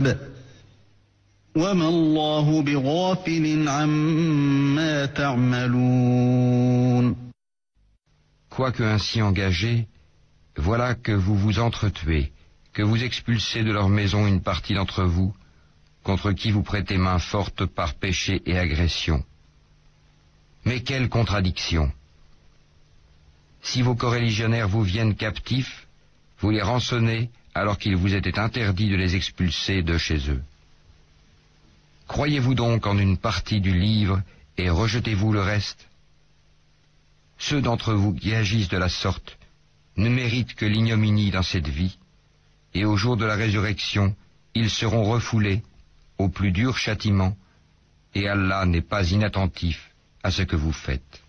الحساب وما الله بغافل عما تعملون. Quoique ainsi engagés, voilà que vous vous entretuez, que vous expulsez de leur maison une partie d'entre vous, contre qui vous prêtez main forte par péché et agression. Mais quelle contradiction! Si vos coreligionnaires vous viennent captifs, vous les rançonnez alors qu'il vous était interdit de les expulser de chez eux. Croyez-vous donc en une partie du livre et rejetez-vous le reste? Ceux d'entre vous qui agissent de la sorte ne méritent que l'ignominie dans cette vie, et au jour de la résurrection, ils seront refoulés au plus dur châtiment, et Allah n'est pas inattentif à ce que vous faites.